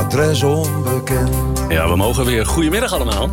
adres onbekend. Ja, we mogen weer. Goedemiddag allemaal.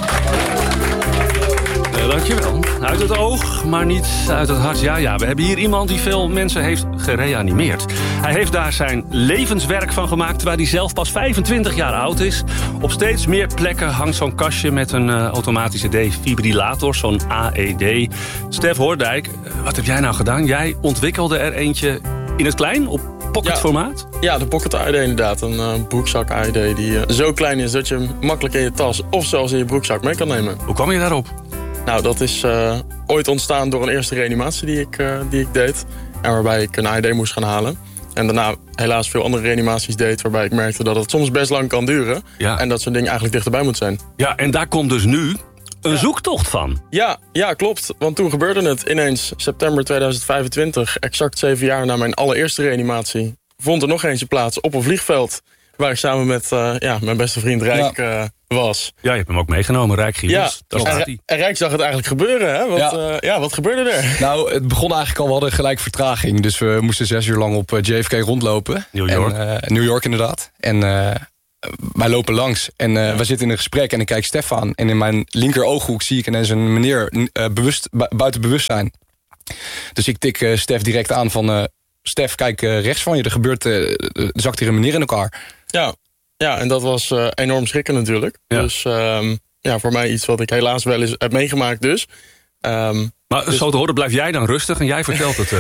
Dankjewel. Uit het oog, maar niet uit het hart. Ja, we hebben hier iemand die veel mensen heeft gereanimeerd. Hij heeft daar zijn levenswerk van gemaakt, terwijl hij zelf pas 25 jaar oud is. Op steeds meer plekken hangt zo'n kastje met een automatische defibrillator, zo'n AED. Stef Hoordijk, wat heb jij nou gedaan? Jij ontwikkelde er eentje in het klein, op pocketformaat? Ja, de Pocket AED inderdaad. Een broekzak AED die zo klein is dat je hem makkelijk in je tas of zelfs in je broekzak mee kan nemen. Hoe kwam je daarop? Nou, dat is ooit ontstaan door een eerste reanimatie die ik deed. En waarbij ik een AED moest gaan halen. En daarna helaas veel andere reanimaties deed, waarbij ik merkte dat het soms best lang kan duren. Ja. En dat zo'n ding eigenlijk dichterbij moet zijn. Ja, en daar komt dus nu een zoektocht van. Ja, klopt. Want toen gebeurde het ineens september 2025, exact 7 jaar na mijn allereerste reanimatie, vond er nog eentje plaats op een vliegveld, waar ik samen met mijn beste vriend Rijk was. Ja, je hebt hem ook meegenomen, Rijk Giebels. Ja, en Rijk zag het eigenlijk gebeuren. Hè? Wat gebeurde er? Nou, het begon eigenlijk al, we hadden gelijk vertraging. Dus we moesten 6 uur lang op JFK rondlopen. New York. New York inderdaad. En wij lopen langs en we zitten in een gesprek en ik kijk Stef aan. En in mijn linker ooghoek zie ik ineens een meneer buiten bewustzijn. Dus ik tik Stef direct aan van Stef, kijk rechts van je. Er zakt hier een meneer in elkaar. Ja, en dat was enorm schrikken natuurlijk. Ja. Dus voor mij iets wat ik helaas wel eens heb meegemaakt dus. Maar zo te horen blijf jij dan rustig en jij vertelt het.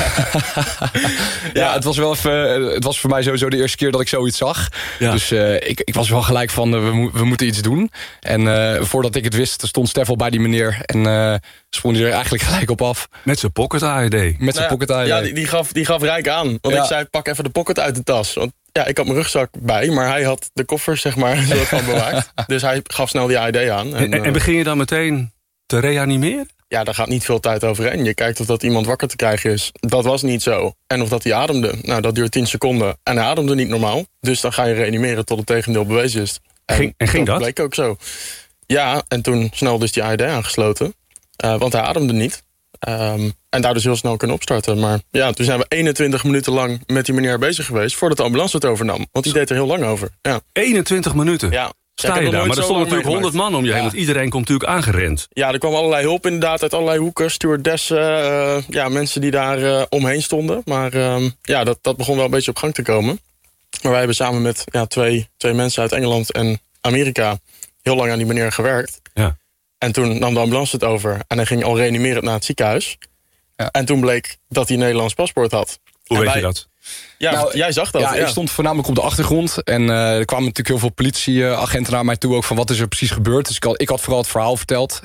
Ja, het was wel even, het was voor mij sowieso de eerste keer dat ik zoiets zag. Ja. Dus ik was wel gelijk van, we moeten iets doen. En voordat ik het wist, stond Stef al bij die meneer. En sprong hij er eigenlijk gelijk op af. Met zijn pocket AED. Ja, die gaf Rijk aan. Want ik zei, pak even de pocket uit de tas. Want ja, ik had mijn rugzak bij, maar hij had de koffers zeg maar soort van bewaakt. Dus hij gaf snel die AED aan. En begin je dan meteen te reanimeren? Ja, daar gaat niet veel tijd overheen. Je kijkt of dat iemand wakker te krijgen is. Dat was niet zo. En of dat hij ademde. Nou, dat duurt 10 seconden. En hij ademde niet normaal. Dus dan ga je reanimeren tot het tegendeel bewezen is. En ging dat? Bleek ook zo. Ja, en toen snel dus die AED aangesloten. Want hij ademde niet. En daar dus heel snel kunnen opstarten. Maar ja, toen zijn we 21 minuten lang met die meneer bezig geweest voordat de ambulance het overnam. Want die deed er heel lang over. Ja. 21 minuten? Ja. Sta je daar, maar er stonden natuurlijk 100 man om je heen. Want iedereen komt natuurlijk aangerend. Ja, er kwam allerlei hulp inderdaad uit allerlei hoeken. Stewardessen, mensen die daar omheen stonden. Maar dat begon wel een beetje op gang te komen. Maar wij hebben samen met twee mensen uit Engeland en Amerika heel lang aan die meneer gewerkt. Ja. En toen nam de ambulance het over. En hij ging al reanimerend naar het ziekenhuis. Ja. En toen bleek dat hij een Nederlands paspoort had. Hoe weet je dat? Ja, jij zag dat. Ja, ik stond voornamelijk op de achtergrond. En er kwamen natuurlijk heel veel politieagenten naar mij toe. Ook van wat is er precies gebeurd. Dus ik had vooral het verhaal verteld.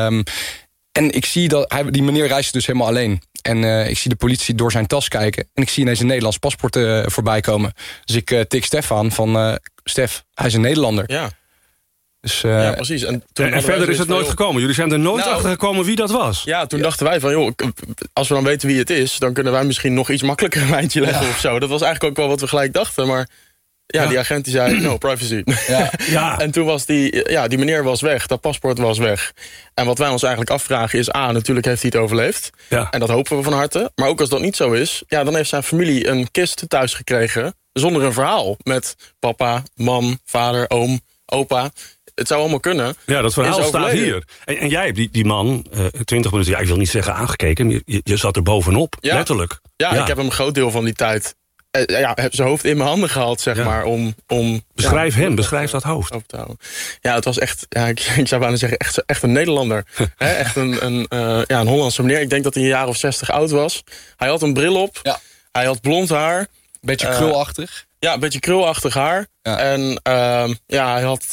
En ik zie dat die meneer reisde dus helemaal alleen. En ik zie de politie door zijn tas kijken. En ik zie ineens een Nederlands paspoort voorbij komen. Dus ik tik Stef aan van Stef, hij is een Nederlander. Ja. Dus, ja, precies. En verder is het nooit gekomen? Jullie zijn er nooit achter gekomen wie dat was? Ja, toen dachten wij van, joh, als we dan weten wie het is, dan kunnen wij misschien nog iets makkelijker een lijntje leggen of zo. Dat was eigenlijk ook wel wat we gelijk dachten, maar die agent die zei, no, privacy. Ja. En toen was die meneer was weg, dat paspoort was weg. En wat wij ons eigenlijk afvragen is, natuurlijk heeft hij het overleefd. Ja. En dat hopen we van harte. Maar ook als dat niet zo is, dan heeft zijn familie een kist thuis gekregen zonder een verhaal. Met papa, mam, vader, oom, opa. Het zou allemaal kunnen. Ja, dat verhaal staat hier. En jij hebt die man 20 minuten, ik wil niet zeggen aangekeken, maar je zat er bovenop, letterlijk. Ja, ik heb hem een groot deel van die tijd heb zijn hoofd in mijn handen gehad, zeg maar. Om beschrijf dat hoofd. Te houden. Ja, het was echt, ik zou bijna zeggen, echt een Nederlander. Echt een Hollandse meneer. Ik denk dat hij een jaar of 60 oud was. Hij had een bril op. Ja. Hij had blond haar. Beetje krulachtig. Ja, een beetje krulachtig haar. Ja. En hij had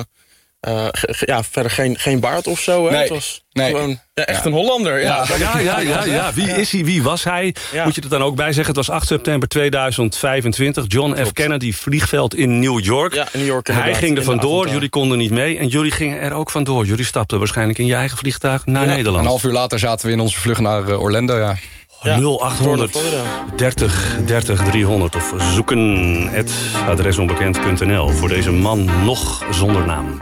verder geen baard of zo. Hè? Nee. Het was gewoon echt een Hollander. Ja. Wie is hij? Wie was hij? Ja. Moet je er dan ook bij zeggen? Het was 8 september 2025. John F. Kennedy vliegveld in New York. Ja, in New York hij ging er vandoor. Jullie konden niet mee. En jullie gingen er ook vandoor. Jullie stapten waarschijnlijk in je eigen vliegtuig naar Nederland. Een half uur later zaten we in onze vlucht naar Orlando, 0800 30 30 300 of zoeken @adresonbekend.nl voor deze man nog zonder naam.